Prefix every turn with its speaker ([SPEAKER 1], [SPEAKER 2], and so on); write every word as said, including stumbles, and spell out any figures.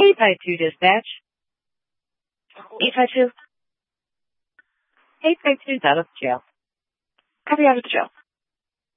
[SPEAKER 1] eight five two dispatch.
[SPEAKER 2] eight five two.
[SPEAKER 1] eight five two is out of jail.
[SPEAKER 2] Copy, out of the jail.